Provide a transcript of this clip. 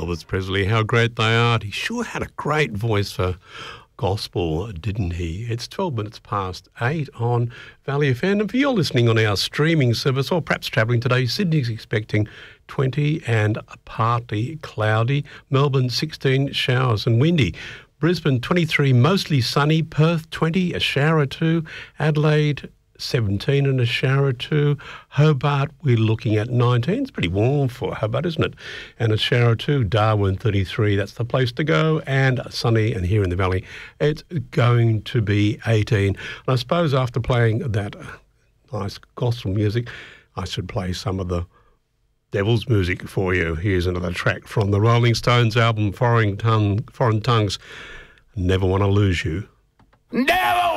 Elvis Presley, how great they are. He sure had a great voice for gospel, didn't he? It's 12 minutes past 8 on Valley FM. And if you're listening on our streaming service or perhaps travelling today, Sydney's expecting 20 and partly cloudy. Melbourne 16, showers and windy. Brisbane 23, mostly sunny. Perth 20, a shower or two. Adelaide 17 and a shower or two. Hobart, we're looking at 19. It's pretty warm for Hobart, isn't it? And a shower or two. Darwin 33, that's the place to go. And sunny, and here in the valley, it's going to be 18. And I suppose after playing that nice gospel music, I should play some of the devil's music for you. Here's another track from the Rolling Stones album, Foreign Tongues. Never Want to Lose You. Never